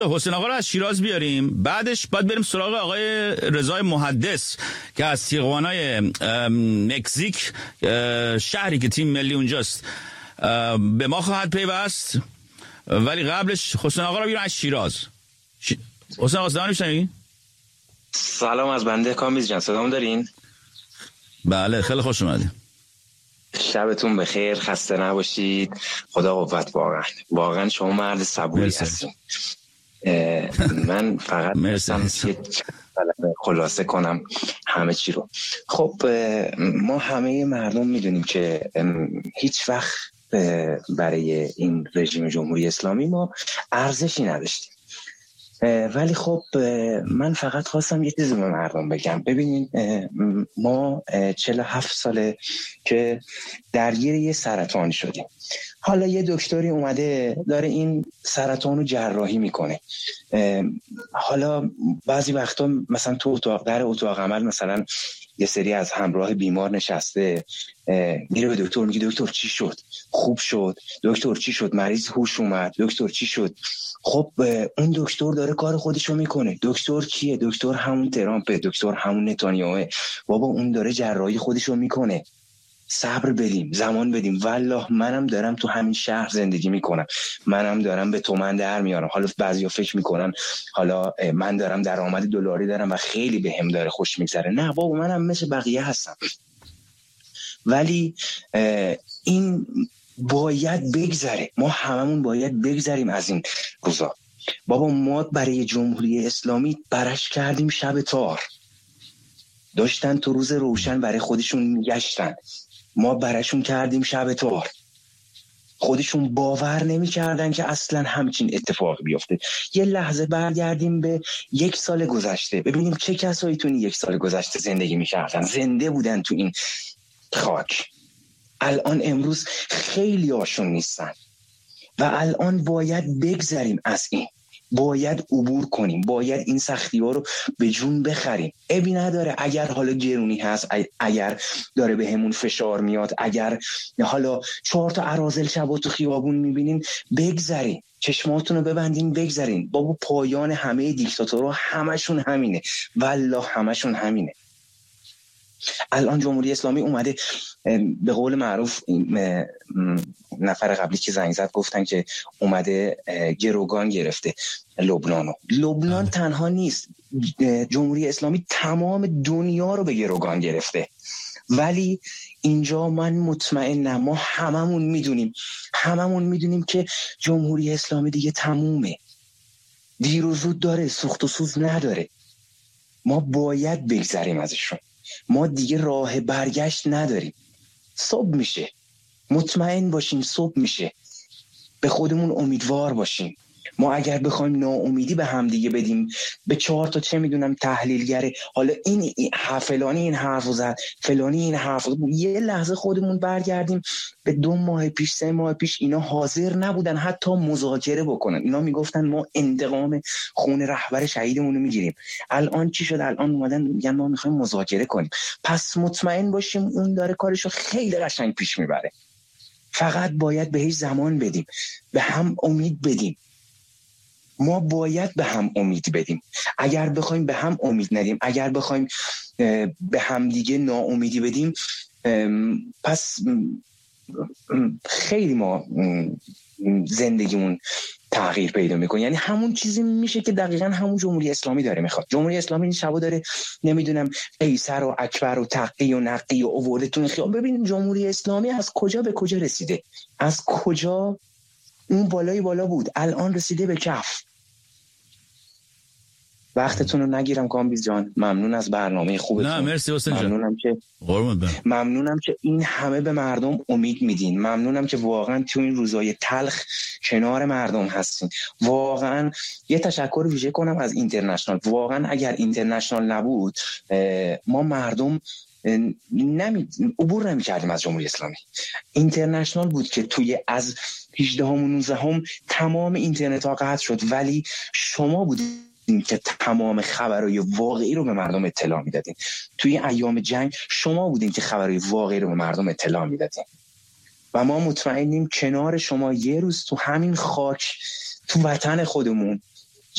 حسین آقا رو از شیراز بیاریم، بعدش باید بریم سراغ آقای رضای محدث که از تیقوانای مکزیک، شهری که تیم ملی اونجاست، به ما خواهد پیوست. ولی قبلش حسین آقا رو بیاریم از شیراز. حسین آقا صدا میشنوی؟ سلام از بنده کامیز جان، صدامو دارین؟ بله خیلی خوش اومدید. شبتون بخیر، خسته نباشید. خدا قوت. واقعا شما مرد صبوری هستین. من فقط می‌خواستم که خلاصه کنم همه چی رو. خب ما همه مردم میدونیم که هیچ وقت برای این رژیم جمهوری اسلامی ما ارزشی نداشتیم، ولی خب من فقط خواستم یه چیزی به مردم بگم. ببینین ما 47 ساله که درگیر یه سرطان شدیم. حالا یه دکتری اومده داره این سرطان رو جراحی میکنه. حالا بعضی وقتا مثلا تو اتاق عمل مثلا یه سری از همراه بیمار نشسته، میره به دکتر میگه دکتر چی شد؟ خوب شد؟ دکتر چی شد؟ مریض هوش اومد؟ دکتر چی شد؟ خب اون دکتر داره کار خودشو میکنه. دکتر کیه؟ دکتر همون ترامپه، دکتر همون نتانیاهه. بابا اون داره جراحی خودشو میکنه. صبر بدیم، زمان بدیم. والله منم دارم تو همین شهر زندگی میکنم، منم دارم به تومن در میارم. حالا بعضیا فکر میکنن حالا من دارم درآمد دلاری دارم و خیلی بهم داره خوش میگذره. نه بابا، منم مثل بقیه هستم. ولی این باید بگذره، ما هممون باید بگذریم از این روزا. بابا ما برای جمهوری اسلامی برش کردیم شب تار، داشتن تو روز روشن برای خودشون میگشتن، ما برشون کردیم شب تار. خودشون باور نمی کردن که اصلا همچین اتفاق بیفته. یه لحظه برگردیم به 1 سال گذشته، ببینیم چه کسایی تو این 1 سال گذشته زندگی می کردن، زنده بودن تو این خاک. الان امروز خیلی هاشون نیستن و الان باید بگذریم از این، باید عبور کنیم، باید این سختی ها رو به جون بخریم. عیبی نداره اگر حالا گرونی هست، اگر داره به همون فشار میاد، اگر حالا 4 تا اراذل شبا تو خیابون میبینین، بگذرین، چشماتون رو ببندین، بگذرین. بابا پایان همه دیکتاتورها همشون همینه، والله همشون همینه. الان جمهوری اسلامی اومده، به قول معروف نفر قبلی که زنگ زد گفتن که اومده گروگان گرفته لبنانو. لبنان تنها نیست، جمهوری اسلامی تمام دنیا رو به گروگان گرفته. ولی اینجا من مطمئنم، ما هممون میدونیم که جمهوری اسلامی دیگه تمومه، دیر و زود داره، سوخت و سوز نداره. ما باید بگذریم ازشون، ما دیگه راه برگشت نداریم. صبح میشه، مطمئن باشیم صبح میشه، به خودمون امیدوار باشیم. ما اگر بخوایم ناامیدی به هم دیگه بدیم، به 4 تا چه میدونم تحلیلگره، حالا این فلانی این حرفو زد، فلانی این حرفو، یه لحظه خودمون برگردیم به 2 ماه پیش 3 ماه پیش، اینا حاضر نبودن حتی مذاکره بکنن. اینا میگفتن ما انتقام خون رهبر شهیدمون رو میگیریم. الان چی شد؟ الان اومدن میگن ما میخوایم مذاکره کنیم. پس مطمئن باشیم اون داره کارشو خیلی قشنگ پیش میبره. فقط باید بهش زمان بدیم، به هم امید بدیم. ما باید به هم امید بدیم. اگر بخوایم به هم امید ندیم، اگر بخوایم به هم دیگه ناامیدی بدیم، پس خیلی ما زندگیمون تغییر پیدا میکنه. یعنی همون چیزی میشه که دقیقاً همون جمهوری اسلامی داره میخواد. جمهوری اسلامی این شبا داره نمیدونم قیصر و اکبر و تقی و نقی و اووردتون خیام. ببینیم جمهوری اسلامی از کجا به کجا رسیده، از کجا اون بالای بالا بود الان رسیده به کف. وقتتون رو نگیرم کامبیز جان، ممنون از برنامه خوبتون. نه مرسی حسین جان، ممنونم که این همه به مردم امید میدین. ممنونم که واقعا تو این روزای تلخ کنار مردم هستین. واقعا یه تشکر ویژه کنم از اینترنشنال. واقعا اگر اینترنشنال نبود ما مردم عبور نمی‌کردیم از جمهوری اسلامی. اینترنشنال بود که توی از 18 و 19 تمام اینترنت ها قطع شد، ولی شما بودید که تمام خبرهای واقعی رو به مردم اطلاع میدادین. توی ایام جنگ شما بودین که خبرهای واقعی رو به مردم اطلاع میدادین و ما مطمئنیم کنار شما یه روز تو همین خاک، تو وطن خودمون،